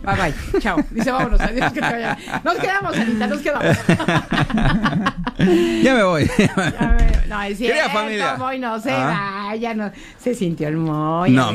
Bye bye. Chao. Dice, vámonos. Adiós, que te vaya. Nos quedamos, Anita, nos quedamos. Ya me voy. No, es cierto, Querida familia. Moy, no se vaya, no. Se sintió el Moy. No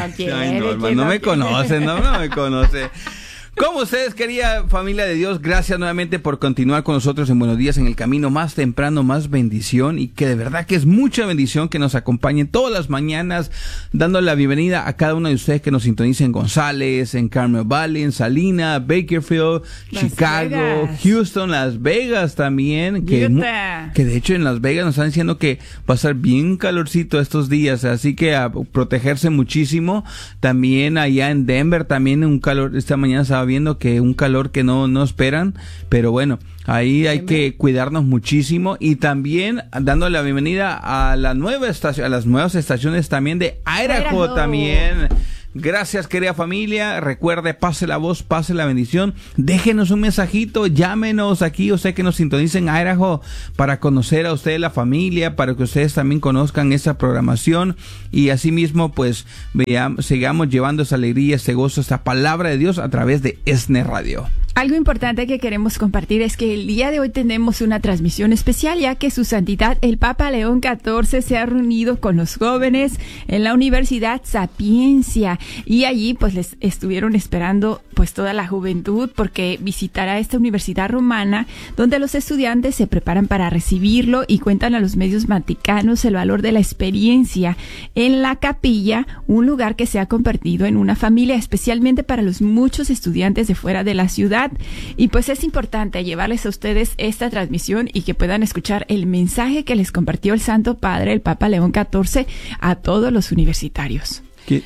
¿Quién me conoce, no me conoce. Como ustedes, querida familia de Dios, gracias nuevamente por continuar con nosotros en Buenos Días en el Camino. Más temprano, más bendición, y que de verdad que es mucha bendición que nos acompañen todas las mañanas, dando la bienvenida a cada uno de ustedes que nos sintonicen en González, en Carmel Valley, en Salinas, Bakersfield, Chicago, Houston, Las Vegas también, que de hecho en Las Vegas nos están diciendo que va a estar bien calorcito estos días, así que a protegerse muchísimo. También allá en Denver, también un calor, esta mañana estaba viendo que un calor que no esperan, pero bueno, ahí hay que cuidarnos muchísimo, y también dando la bienvenida a la nueva estación, a las nuevas estaciones también de Idaho también. Gracias, querida familia. Recuerde, pase la voz, pase la bendición. Déjenos un mensajito, llámenos aquí, usted que nos sintonicen en Idaho, para conocer a ustedes la familia, para que ustedes también conozcan esa programación, y asimismo, pues, sigamos llevando esa alegría, ese gozo, esta palabra de Dios a través de ESNE Radio. Algo importante que queremos compartir es que el día de hoy tenemos una transmisión especial, ya que Su Santidad el Papa León XIV se ha reunido con los jóvenes en la Universidad Sapiencia, y allí pues les estuvieron esperando pues toda la juventud, porque visitará esta universidad romana donde los estudiantes se preparan para recibirlo y cuentan a los medios vaticanos el valor de la experiencia en la capilla, un lugar que se ha convertido en una familia, especialmente para los muchos estudiantes de fuera de la ciudad. Y pues es importante llevarles a ustedes esta transmisión y que puedan escuchar el mensaje que les compartió el Santo Padre, el Papa León XIV, a todos los universitarios. Que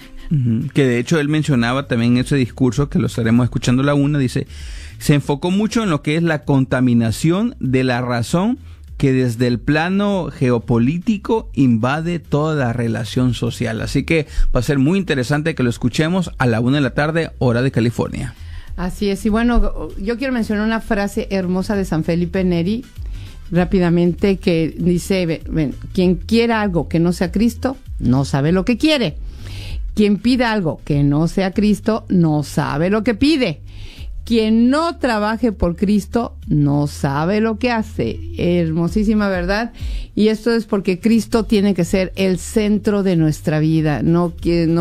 de hecho él mencionaba también en ese discurso, que lo estaremos escuchando la una, dice, se enfocó mucho en lo que es la contaminación de la razón, que desde el plano geopolítico invade toda la relación social. Así que va a ser muy interesante que lo escuchemos a la 1:00 p.m, hora de California. Así es, y bueno, yo quiero mencionar una frase hermosa de San Felipe Neri, rápidamente, que dice, quien quiera algo que no sea Cristo, no sabe lo que quiere. Quien pida algo que no sea Cristo, no sabe lo que pide. Quien no trabaje por Cristo, no sabe lo que hace. Hermosísima verdad. Y esto es porque Cristo tiene que ser el centro de nuestra vida. No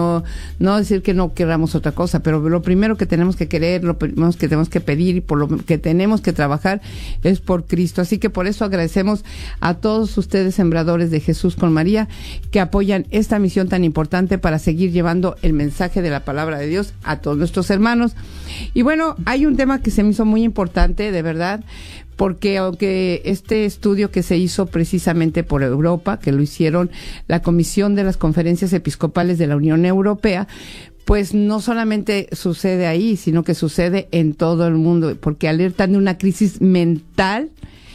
decir que no queramos otra cosa, pero lo primero que tenemos que querer, lo primero que tenemos que pedir y por lo que tenemos que trabajar es por Cristo. Así que por eso agradecemos a todos ustedes, sembradores de Jesús con María, que apoyan esta misión tan importante para seguir llevando el mensaje de la palabra de Dios a todos nuestros hermanos. Y bueno, hay un tema que se me hizo muy importante, de verdad, porque aunque este estudio que se hizo precisamente por Europa, que lo hicieron la Comisión de las Conferencias Episcopales de la Unión Europea, pues no solamente sucede ahí, sino que sucede en todo el mundo, porque alertan de una crisis mental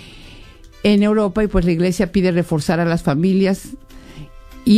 en Europa, y pues la Iglesia pide reforzar a las familias, y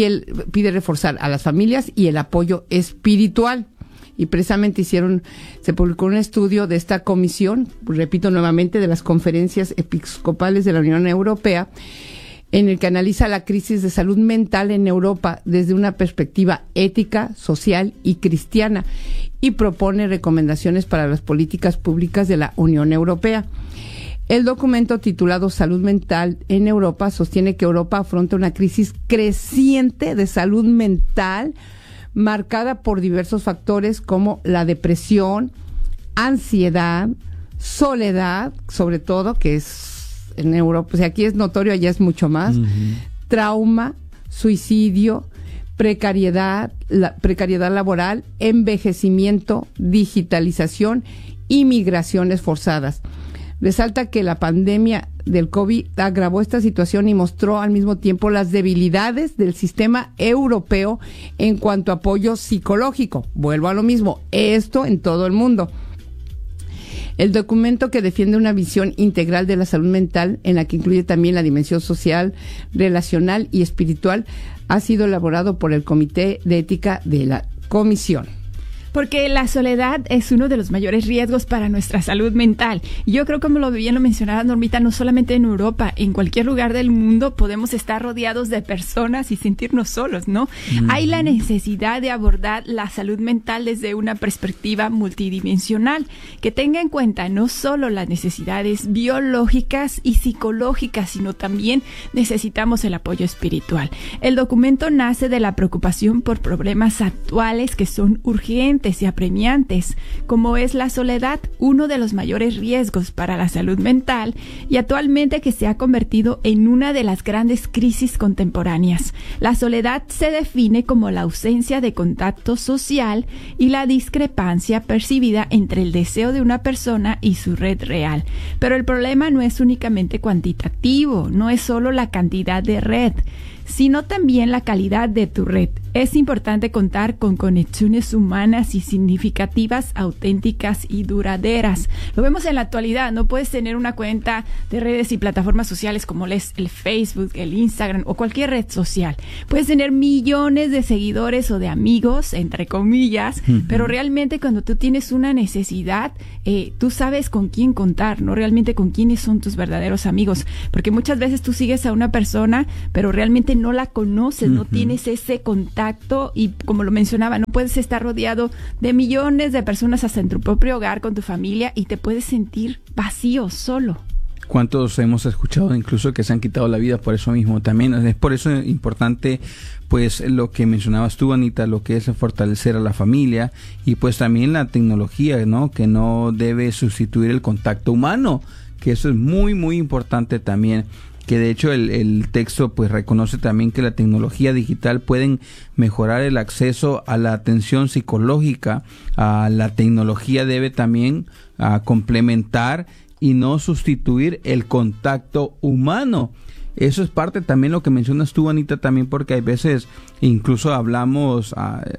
el apoyo espiritual. Y precisamente se publicó un estudio de esta comisión, repito nuevamente, de las Conferencias Episcopales de la Unión Europea, en el que analiza la crisis de salud mental en Europa desde una perspectiva ética, social y cristiana, y propone recomendaciones para las políticas públicas de la Unión Europea. El documento, titulado Salud Mental en Europa, sostiene que Europa afronta una crisis creciente de salud mental, marcada por diversos factores como la depresión, ansiedad, soledad, sobre todo, que es en Europa, o sea, aquí es notorio, allá es mucho más, trauma, suicidio, precariedad laboral, envejecimiento, digitalización y migraciones forzadas. Resalta que la pandemia del COVID agravó esta situación y mostró al mismo tiempo las debilidades del sistema europeo en cuanto a apoyo psicológico. Vuelvo a lo mismo, esto en todo el mundo. El documento, que defiende una visión integral de la salud mental, en la que incluye también la dimensión social, relacional y espiritual, ha sido elaborado por el Comité de Ética de la Comisión. Porque la soledad es uno de los mayores riesgos para nuestra salud mental. Yo creo, como bien lo mencionaba Normita, no solamente en Europa, en cualquier lugar del mundo podemos estar rodeados de personas y sentirnos solos, ¿no? Hay la necesidad de abordar la salud mental desde una perspectiva multidimensional, que tenga en cuenta no solo las necesidades biológicas y psicológicas, sino también necesitamos el apoyo espiritual. El documento nace de la preocupación por problemas actuales que son urgentes y apremiantes, como es la soledad, uno de los mayores riesgos para la salud mental, y actualmente que se ha convertido en una de las grandes crisis contemporáneas. La soledad se define como la ausencia de contacto social y la discrepancia percibida entre el deseo de una persona y su red real. Pero el problema no es únicamente cuantitativo, no es solo la cantidad de red, sino también la calidad de tu red. Es importante contar con conexiones humanas y significativas, auténticas y duraderas. Lo vemos en la actualidad, no puedes tener una cuenta de redes y plataformas sociales como es el Facebook, el Instagram o cualquier red social. Puedes tener millones de seguidores o de amigos, entre comillas, pero realmente cuando tú tienes una necesidad, tú sabes con quién contar, no realmente con quiénes son tus verdaderos amigos, porque muchas veces tú sigues a una persona, pero realmente no la conoces, no tienes ese contacto y, como lo mencionaba, no puedes estar rodeado de millones de personas hasta en tu propio hogar con tu familia y te puedes sentir vacío, solo. ¿Cuántos hemos escuchado incluso que se han quitado la vida por eso mismo? También es por eso importante, pues, lo que mencionabas tú, Anita, lo que es fortalecer a la familia y pues también la tecnología, ¿no? Que no debe sustituir el contacto humano, que eso es muy, muy importante también. Que de hecho el texto pues reconoce también que la tecnología digital pueden mejorar el acceso a la atención psicológica. La tecnología debe también complementar y no sustituir el contacto humano. Eso es parte también lo que mencionas tú, Anita, también porque hay veces, incluso hablamos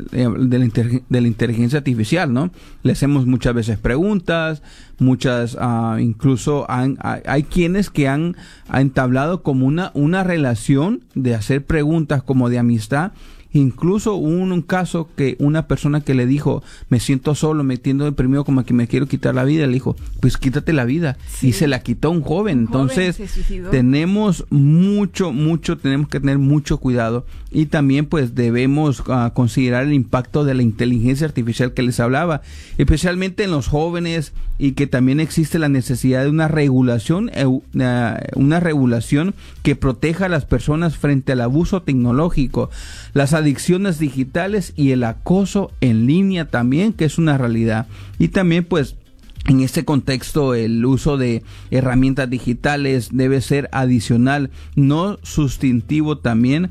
de la inteligencia artificial, ¿no? Le hacemos muchas veces preguntas, incluso hay quienes que han entablado como una relación de hacer preguntas como de amistad. Incluso hubo un caso que una persona que le dijo, me siento solo, me siento deprimido, como que me quiero quitar la vida, le dijo, pues quítate la vida. Sí. Y se la quitó un joven. Entonces, tenemos tenemos que tener mucho cuidado y también pues debemos considerar el impacto de la inteligencia artificial que les hablaba, especialmente en los jóvenes, y que también existe la necesidad de una regulación que proteja a las personas frente al abuso tecnológico, las adicciones digitales y el acoso en línea también, que es una realidad. Y también pues en este contexto el uso de herramientas digitales debe ser adicional, no sustituido también,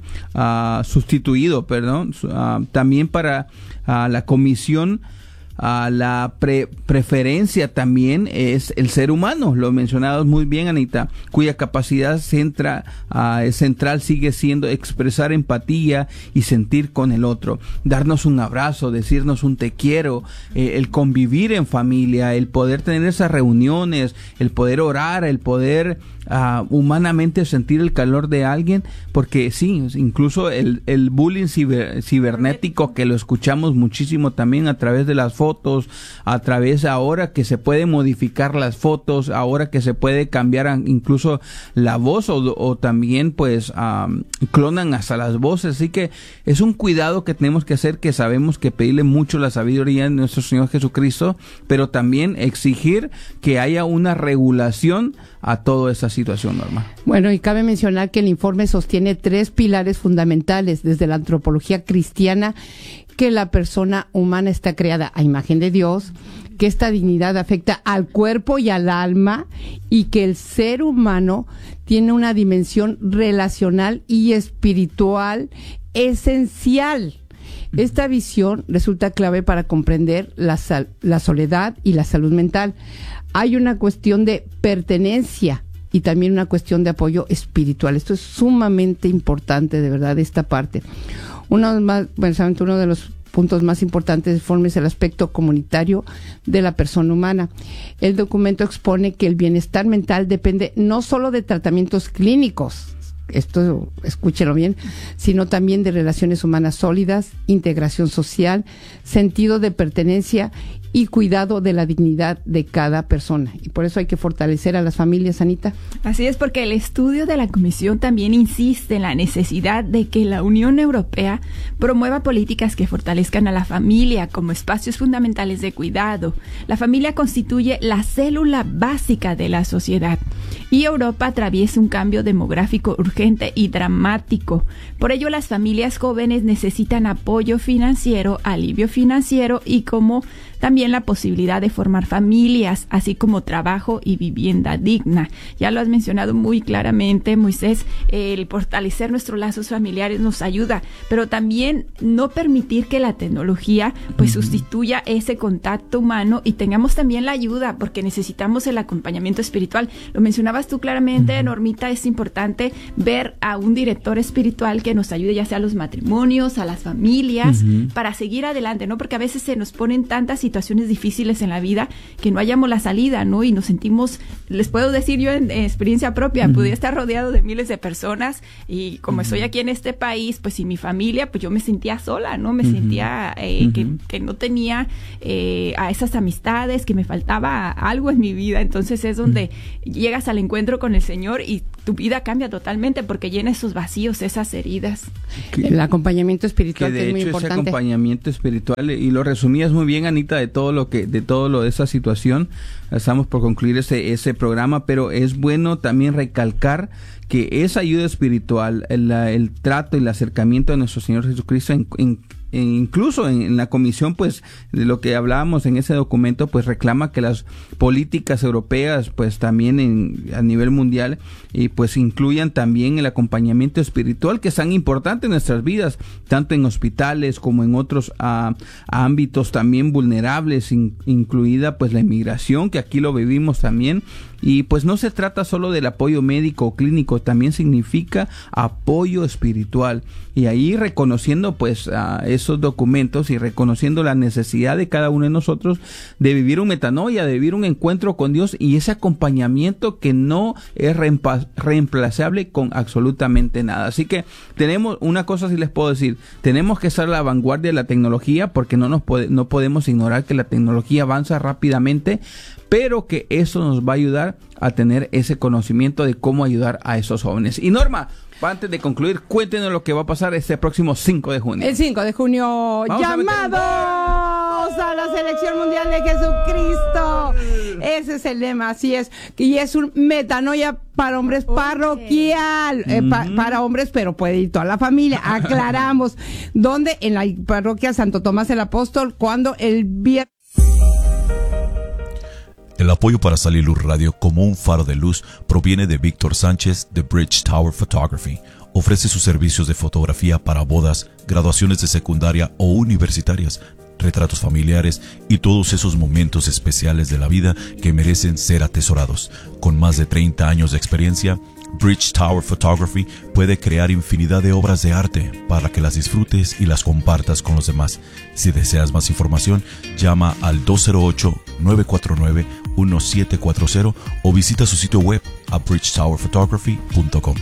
también para la comisión. La preferencia también es el ser humano, lo mencionabas muy bien, Anita, cuya capacidad central sigue siendo expresar empatía y sentir con el otro, darnos un abrazo, decirnos un te quiero, el convivir en familia, el poder tener esas reuniones, el poder orar, el poder humanamente sentir el calor de alguien, porque sí, incluso el bullying cibernético, que lo escuchamos muchísimo también a través de las fotos, a través ahora que se puede modificar las fotos, ahora que se puede cambiar incluso la voz o también pues clonan hasta las voces, así que es un cuidado que tenemos que hacer, que sabemos que pedirle mucho la sabiduría a nuestro Señor Jesucristo, pero también exigir que haya una regulación a toda esa situación, Norma. Bueno, y cabe mencionar que el informe sostiene 3 pilares fundamentales desde la antropología cristiana: que la persona humana está creada a imagen de Dios, que esta dignidad afecta al cuerpo y al alma, y que el ser humano tiene una dimensión relacional y espiritual esencial. Esta visión resulta clave para comprender la soledad y la salud mental. Hay una cuestión de pertenencia y también una cuestión de apoyo espiritual. Esto es sumamente importante, de verdad, esta parte. Uno de los puntos más importantes del informe es el aspecto comunitario de la persona humana. El documento expone que el bienestar mental depende no solo de tratamientos clínicos, esto escúchelo bien, sino también de relaciones humanas sólidas, integración social, sentido de pertenencia y cuidado de la dignidad de cada persona. Y por eso hay que fortalecer a las familias, Anita. Así es, porque el estudio de la Comisión también insiste en la necesidad de que la Unión Europea promueva políticas que fortalezcan a la familia como espacios fundamentales de cuidado. La familia constituye la célula básica de la sociedad y Europa atraviesa un cambio demográfico urgente y dramático. Por ello, las familias jóvenes necesitan apoyo financiero, alivio financiero y también la posibilidad de formar familias, así como trabajo y vivienda digna. Ya lo has mencionado muy claramente, Moisés, el fortalecer nuestros lazos familiares nos ayuda, pero también no permitir que la tecnología pues sustituya ese contacto humano y tengamos también la ayuda, porque necesitamos el acompañamiento espiritual. Lo mencionabas tú claramente, Normita, es importante ver a un director espiritual que nos ayude ya sea a los matrimonios, a las familias, para seguir adelante, ¿no? Porque a veces se nos ponen tantas situaciones difíciles en la vida que no hallamos la salida, ¿no? Y nos sentimos, les puedo decir yo en experiencia propia, pude estar rodeado de miles de personas y como estoy aquí en este país, pues y mi familia, pues yo me sentía sola, ¿no? Me sentía que no tenía a esas amistades, que me faltaba algo en mi vida. Entonces es donde llegas al encuentro con el Señor y tu vida cambia totalmente porque llena esos vacíos, esas heridas. El acompañamiento espiritual que es muy importante. Ese acompañamiento espiritual, y lo resumías muy bien, Anita, de todo lo de esa situación. Estamos por concluir ese programa, pero es bueno también recalcar que esa ayuda espiritual, el trato y el acercamiento de nuestro Señor Jesucristo incluso en la comisión, pues, de lo que hablábamos en ese documento, pues reclama que las políticas europeas, pues también a nivel mundial, y pues incluyan también el acompañamiento espiritual, que es tan importante en nuestras vidas, tanto en hospitales como en otros ámbitos también vulnerables, incluida pues la inmigración, que aquí lo vivimos también. Y pues no se trata solo del apoyo médico o clínico, también significa apoyo espiritual. Y ahí reconociendo pues esos documentos y reconociendo la necesidad de cada uno de nosotros de vivir un metanoia, de vivir un encuentro con Dios y ese acompañamiento que no es reemplazable con absolutamente nada. Así que tenemos una cosa, sí les puedo decir, tenemos que estar a la vanguardia de la tecnología porque no podemos ignorar que la tecnología avanza rápidamente, pero que eso nos va a ayudar a tener ese conocimiento de cómo ayudar a esos jóvenes. Y Norma, antes de concluir, cuéntenos lo que va a pasar este próximo 5 de junio. El 5 de junio, llamados a la selección mundial de Jesucristo. Ese es el lema, así es. Y es un metanoia para hombres parroquial, para hombres, pero puede ir toda la familia. Aclaramos. ¿Dónde? En la parroquia Santo Tomás el Apóstol, cuando el viernes. El apoyo para Saliluz Radio como un faro de luz proviene de Víctor Sánchez de Bridge Tower Photography. Ofrece sus servicios de fotografía para bodas, graduaciones de secundaria o universitarias, retratos familiares y todos esos momentos especiales de la vida que merecen ser atesorados. Con más de 30 años de experiencia, Bridge Tower Photography puede crear infinidad de obras de arte para que las disfrutes y las compartas con los demás. Si deseas más información, llama al 208-949-1740 o visita su sitio web a bridgetowerphotography.com.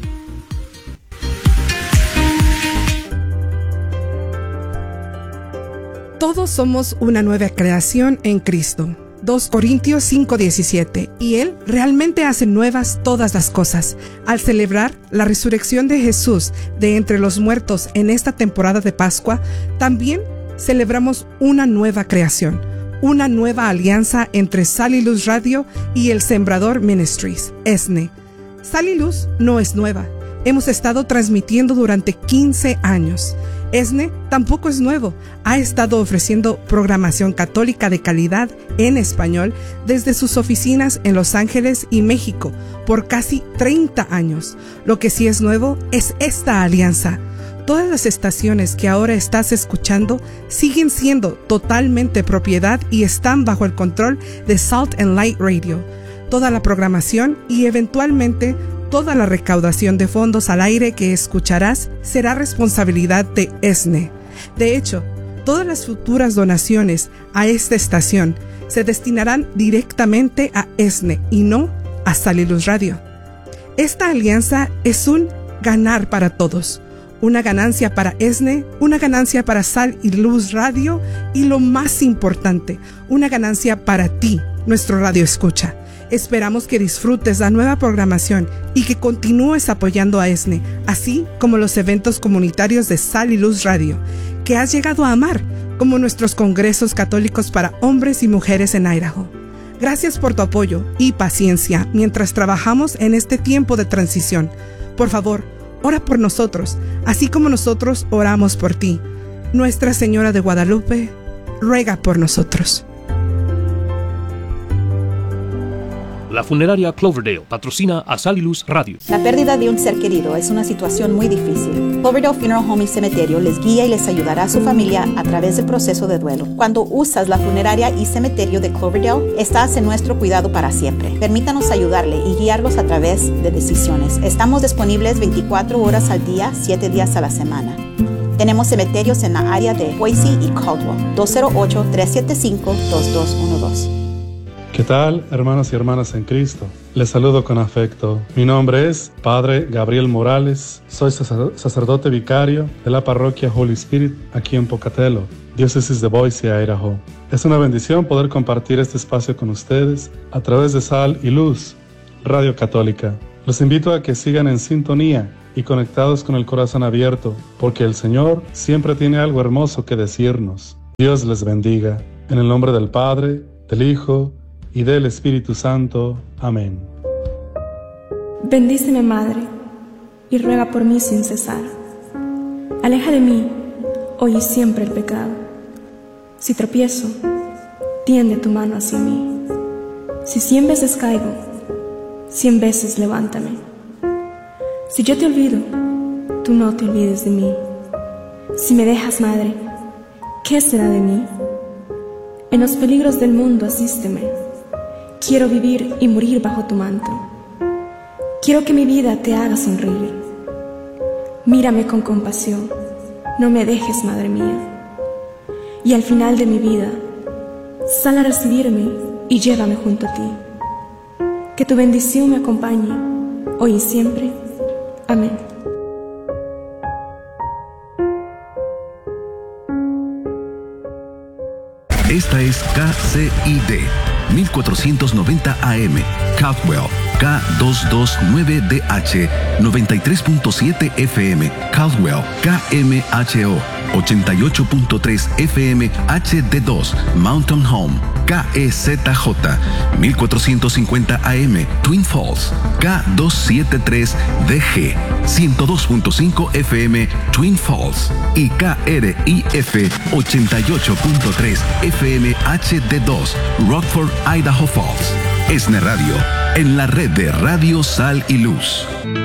Todos somos una nueva creación en Cristo. 2 Corintios 5:17, y Él realmente hace nuevas todas las cosas. Al celebrar la resurrección de Jesús de entre los muertos en esta temporada de Pascua, también celebramos una nueva creación, una nueva alianza entre Saliluz Radio y el Sembrador Ministries, ESNE. Saliluz no es nueva, hemos estado transmitiendo durante 15 años. ESNE tampoco es nuevo, ha estado ofreciendo programación católica de calidad en español desde sus oficinas en Los Ángeles y México por casi 30 años. Lo que sí es nuevo es esta alianza. Todas las estaciones que ahora estás escuchando siguen siendo totalmente propiedad y están bajo el control de Salt and Light Radio. Toda la programación y eventualmente toda la recaudación de fondos al aire que escucharás será responsabilidad de ESNE. De hecho, todas las futuras donaciones a esta estación se destinarán directamente a ESNE y no a Saliluz Radio. Esta alianza es un ganar para todos. Una ganancia para ESNE, una ganancia para Sal y Luz Radio y lo más importante, una ganancia para ti, nuestro radio escucha. Esperamos que disfrutes la nueva programación y que continúes apoyando a ESNE, así como los eventos comunitarios de Sal y Luz Radio, que has llegado a amar, como nuestros congresos católicos para hombres y mujeres en Idaho. Gracias por tu apoyo y paciencia mientras trabajamos en este tiempo de transición. Por favor, ora por nosotros, así como nosotros oramos por ti. Nuestra Señora de Guadalupe, ruega por nosotros. La funeraria Cloverdale patrocina a Sal y Luz Radio. La pérdida de un ser querido es una situación muy difícil. Cloverdale Funeral Home y Cementerio les guía y les ayudará a su familia a través del proceso de duelo. Cuando usas la funeraria y cementerio de Cloverdale, estás en nuestro cuidado para siempre. Permítanos ayudarle y guiarlos a través de decisiones. Estamos disponibles 24 horas al día, 7 días a la semana. Tenemos cementerios en la área de Boise y Caldwell. 208-375-2212. ¿Qué tal, hermanos y hermanas en Cristo? Les saludo con afecto. Mi nombre es Padre Gabriel Morales. Soy sacerdote vicario de la parroquia Holy Spirit aquí en Pocatello, diócesis de Boise, Idaho. Es una bendición poder compartir este espacio con ustedes a través de Sal y Luz, Radio Católica. Los invito a que sigan en sintonía y conectados con el corazón abierto, porque el Señor siempre tiene algo hermoso que decirnos. Dios les bendiga. En el nombre del Padre, del Hijo y del Espíritu Santo. Amén. Bendíceme, Madre, y ruega por mí sin cesar. Aleja de mí, hoy y siempre, el pecado. Si tropiezo, tiende tu mano hacia mí. Si 100 veces caigo, 100 veces levántame. Si yo te olvido, tú no te olvides de mí. Si me dejas, Madre, ¿qué será de mí? En los peligros del mundo asísteme. Quiero vivir y morir bajo tu manto. Quiero que mi vida te haga sonreír. Mírame con compasión, no me dejes, Madre mía. Y al final de mi vida, sal a recibirme y llévame junto a ti. Que tu bendición me acompañe, hoy y siempre. Amén. Esta es KCID 1490 AM, Caldwell, K229DH, 93.7 FM, Caldwell, KMHO, 88.3 FM, HD2, Mountain Home, KEZJ, 1450 AM, Twin Falls, K273DG, 102.5 FM, Twin Falls, y KRIF, 88.3 FM, HD2, Rockford, Idaho Falls. ESNE Radio, en la red de Radio Sal y Luz.